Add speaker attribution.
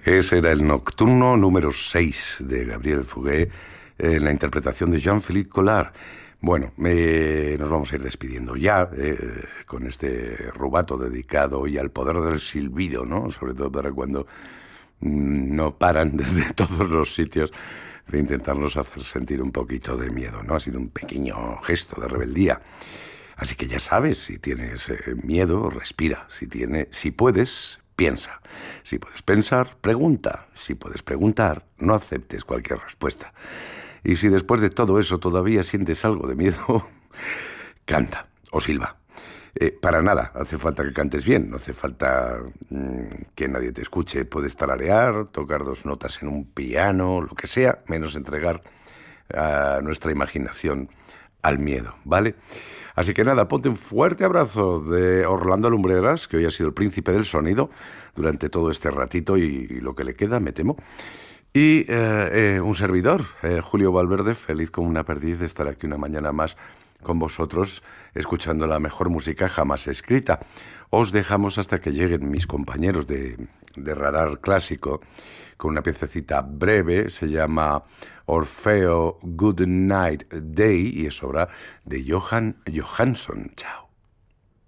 Speaker 1: Ese era el nocturno número 6 de Gabriel Fauré, en la interpretación de Jean-Philippe Collard. Bueno, nos vamos a ir despidiendo ya con este rubato dedicado hoy al poder del silbido, ¿no? Sobre todo para cuando no paran desde todos los sitios de intentarnos hacer sentir un poquito de miedo, ¿no? Ha sido un pequeño gesto de rebeldía. Así que ya sabes, si tienes miedo, respira. Si puedes, piensa. Si puedes pensar, pregunta. Si puedes preguntar, no aceptes cualquier respuesta. Y si después de todo eso todavía sientes algo de miedo, canta o silba. Para nada hace falta que cantes bien, no hace falta que nadie te escuche. Puedes tararear, tocar 2 notas en un piano, lo que sea, menos entregar a nuestra imaginación al miedo, ¿vale? Así que nada, ponte un fuerte abrazo de Orlando Lumbreras, que hoy ha sido el príncipe del sonido durante todo este ratito y lo que le queda, me temo. Y un servidor, Julio Valverde, feliz como una perdiz de estar aquí una mañana más con vosotros, escuchando la mejor música jamás escrita. Os dejamos hasta que lleguen mis compañeros de Radar Clásico con una piececita breve, se llama Orfeo Good Night Day y es obra de Johan Johansson. Chao.